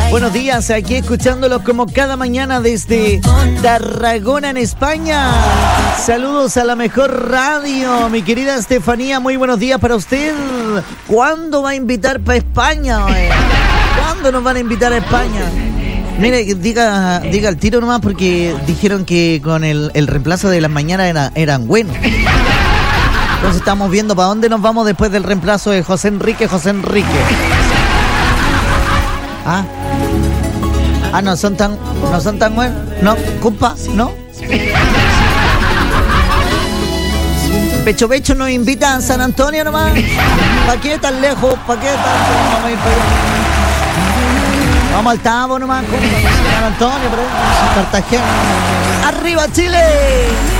Buenos días, aquí escuchándolos como cada mañana desde Tarragona, en España. Saludos a la mejor radio, mi querida Estefanía, muy buenos días para usted. ¿Cuándo va a invitar para España? ¿Cuándo nos van a invitar a España? Mire, diga el tiro nomás, porque dijeron que con el reemplazo de las mañanas eran buenos. Entonces estamos viendo para dónde nos vamos después del reemplazo de José Enrique. No son tan buenos. No, compa, no. Pecho nos invita a San Antonio nomás. ¿Para qué tan lejos? ¿Para qué tan lejos? Vamos a ir para allá. Vamos al Tabo nomás, compa. San Antonio, por ahí. Cartagena. ¡Arriba, Chile!